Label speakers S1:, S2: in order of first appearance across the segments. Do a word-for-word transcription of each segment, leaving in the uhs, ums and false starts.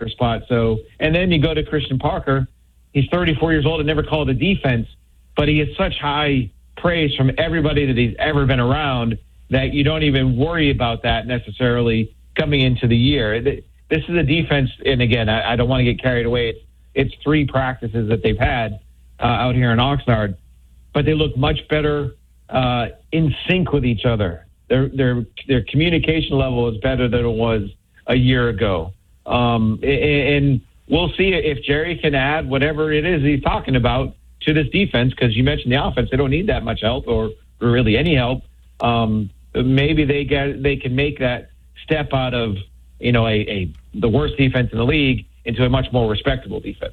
S1: spot. So, and then you go to Christian Parker. He's thirty-four years old and never called a defense, but he has such high praise from everybody that he's ever been around that you don't even worry about that necessarily coming into the year. This is a defense, and again, I, I don't want to get carried away. It's, it's three practices that they've had uh, out here in Oxnard, but they look much better uh, in sync with each other. Their their their communication level is better than it was a year ago, um, and we'll see if Jerry can add whatever it is he's talking about to this defense, because you mentioned the offense. They don't need that much help or, or really any help. Um, maybe they get they can make that step out of, you know, a, a the worst defense in the league into a much more respectable defense.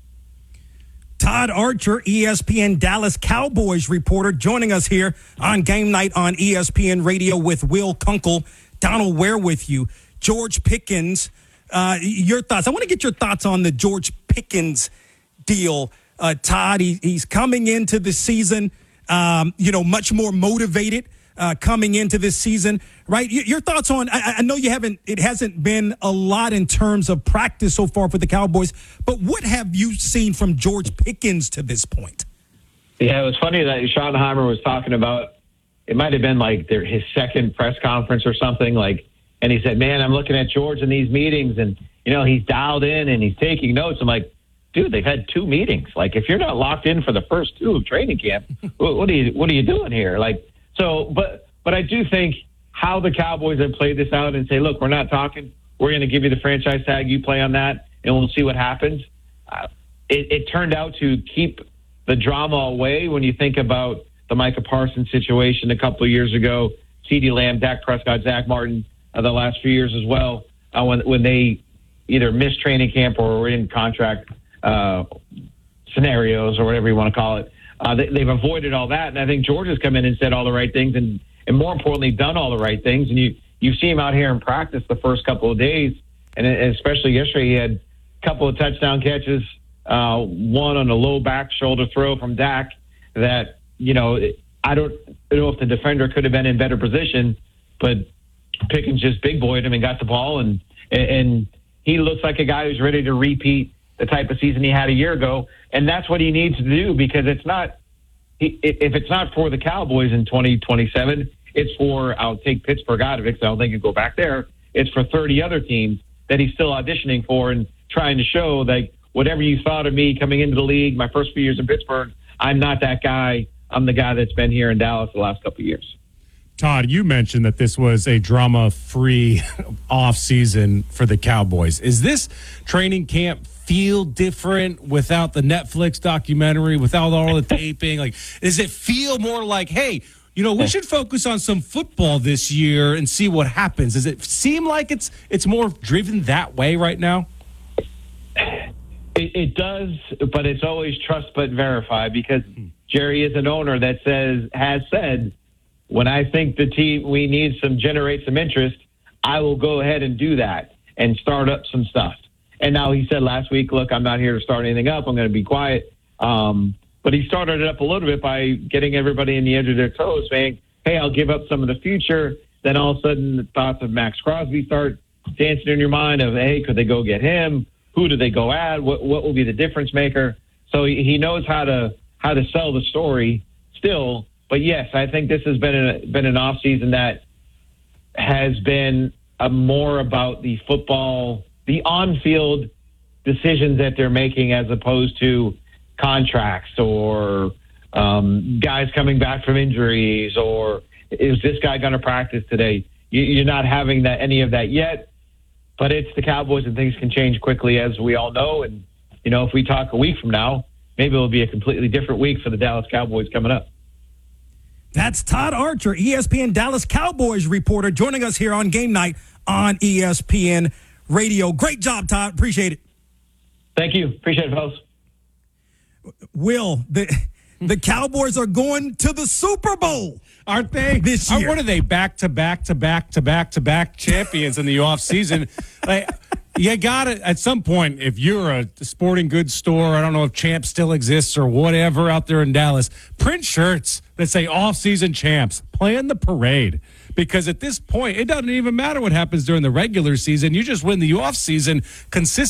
S2: Todd Archer, E S P N Dallas Cowboys reporter, joining us here on Game Night on E S P N Radio with Will Kunkel. Donald Ware with you. George Pickens, uh, your thoughts. I want to get your thoughts on the George Pickens deal. Uh, Todd, he, he's coming into the season, um, you know, much more motivated uh, coming into this season, right? Your, your thoughts on, I, I know you haven't, it hasn't been a lot in terms of practice so far for the Cowboys, but what have you seen from George Pickens to this point?
S1: Yeah, it was funny that Schottenheimer was talking about, it might have been like their, his second press conference or something, like, and he said, man, I'm looking at George in these meetings and, you know, he's dialed in and he's taking notes. I'm like, dude, they've had two meetings. Like, if you're not locked in for the first two of training camp, what, what are you what are you doing here? Like, so, but but I do think how the Cowboys have played this out and say, look, we're not talking. We're going to give you the franchise tag. You play on that, and we'll see what happens. Uh, it, it turned out to keep the drama away when you think about the Micah Parsons situation a couple of years ago, CeeDee Lamb, Dak Prescott, Zach Martin, uh, the last few years as well, uh, when when they either missed training camp or were in contract Uh, scenarios or whatever you want to call it. Uh, they, they've avoided all that. And I think George has come in and said all the right things and, and more importantly, done all the right things. And you, you see him out here in practice the first couple of days. And especially yesterday, he had a couple of touchdown catches, uh, one on a low back shoulder throw from Dak that, you know, I don't know if the defender could have been in better position, but Pickens just big boyed him and got the ball. And, and he looks like a guy who's ready to repeat the type of season he had a year ago. And that's what he needs to do, because it's not, he, if it's not for the Cowboys in twenty twenty-seven, it's for, I'll take Pittsburgh out of it because I don't think he'll go back there. It's for thirty other teams that he's still auditioning for and trying to show that whatever you thought of me coming into the league, my first few years in Pittsburgh, I'm not that guy. I'm the guy that's been here in Dallas the last couple of years.
S3: Todd, you mentioned that this was a drama-free off-season for the Cowboys. Is this training camp feel different without the Netflix documentary, without all the taping? Like, does it feel more like, hey, you know, we should focus on some football this year and see what happens? Does it seem like it's it's more driven that way right now?
S1: It, it does, but it's always trust but verify, because Jerry is an owner that says has said, when I think the team, we need some, generate some interest, I will go ahead and do that and start up some stuff. And now he said last week, look, I'm not here to start anything up. I'm going to be quiet. Um, but he started it up a little bit by getting everybody in the edge of their toes, saying, hey, I'll give up some of the future. Then all of a sudden the thoughts of Max Crosby start dancing in your mind of, hey, could they go get him? Who do they go at? What, what will be the difference maker? So he, he knows how to how to sell the story still. But yes, I think this has been a, been an off season that has been a more about the football, the on-field decisions that they're making, as opposed to contracts or um, guys coming back from injuries, or is this guy going to practice today? You, you're not having that any of that yet. But it's the Cowboys, and things can change quickly, as we all know. And you know, if we talk a week from now, maybe it'll be a completely different week for the Dallas Cowboys coming up.
S2: That's Todd Archer, E S P N Dallas Cowboys reporter, joining us here on Game Night on E S P N Radio. Great job, Todd. Appreciate it.
S1: Thank you. Appreciate it, folks.
S2: Will, the the Cowboys are going to the Super Bowl,
S3: aren't they?
S2: This year.
S3: What are they, back to back to back to back to back champions in the offseason? Like, you got to, at some point, if you're a sporting goods store, I don't know if Champ still exists or whatever out there in Dallas, print shirts that say off-season champs. Plan the parade. Because at this point, it doesn't even matter what happens during the regular season. You just win the off-season consistently.